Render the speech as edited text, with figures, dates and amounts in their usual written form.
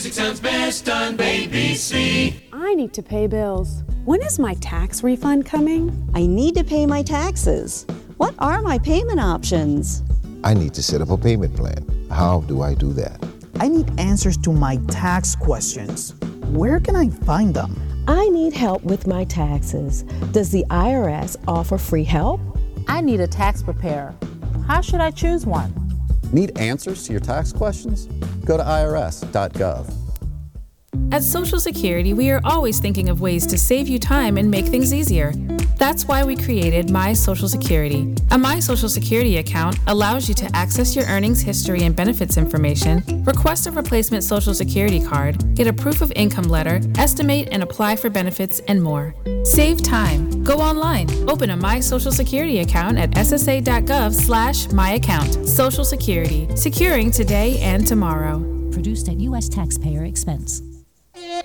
Music sounds best on ABC. I need to pay bills. When is my tax refund coming? I need to pay my taxes. What are my payment options? I need to set up a payment plan. How do I do that? I need answers to my tax questions. Where can I find them? I need help with my taxes. Does the IRS offer free help? I need a tax preparer. How should I choose one? Need answers to your tax questions? Go to irs.gov. At Social Security, we are always thinking of ways to save you time and make things easier. That's why we created My Social Security. A My Social Security account allows you to access your earnings history and benefits information, request a replacement Social Security card, get a proof of income letter, estimate and apply for benefits, and more. Save time. Go online. Open a My Social Security account at ssa.gov/myaccount. Social Security. Securing today and tomorrow. Produced at U.S. taxpayer expense.